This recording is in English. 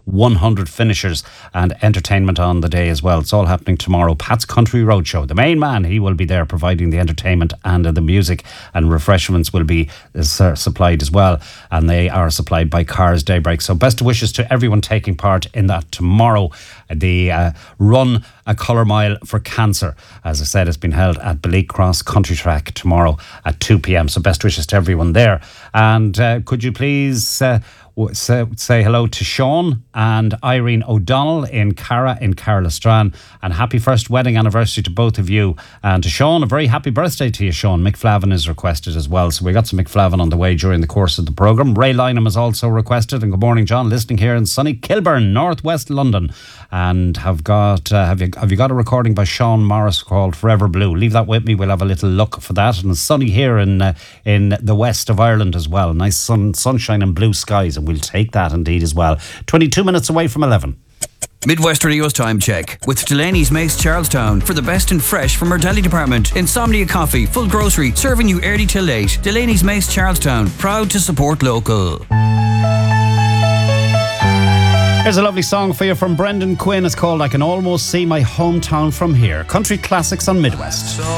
100 finishers and entertainment on the day as well. It's all happening tomorrow. Pat's Country Roadshow. The main man, he will be there providing the entertainment, and the music and refreshments will be supplied as well. And they are supplied by Cars Daybreak. So best wishes to everyone taking part in that tomorrow. The Run a Colour Mile for Cancer, as I said, has been held at Beleek Cross Country Track tomorrow at 2 p.m. So best wishes to everyone there. And could you please say hello to Sean and Irene O'Donnell in Carlastran, and happy first wedding anniversary to both of you. And to Sean, a very happy birthday to you, Sean. Mick Flavin is requested as well, so we got some Mick Flavin on the way during the course of the programme. Ray Lynham is also requested. And good morning, John, listening here in sunny Kilburn, northwest London, and have you got a recording by Sean Morris called Forever Blue? Leave that with me, we'll have a little look for that. And it's sunny here in the west of Ireland as well. Nice sunshine and blue skies, and we'll take that indeed as well. 22 minutes away from 11. Midwest Radio's time check with Delaney's Mace Charlestown for the best and fresh from our deli department. Insomnia Coffee, full grocery, serving you early till late. Delaney's Mace Charlestown, proud to support local. Here's a lovely song for you from Brendan Quinn. It's called I Can Almost See My Hometown From Here. Country classics on Midwest.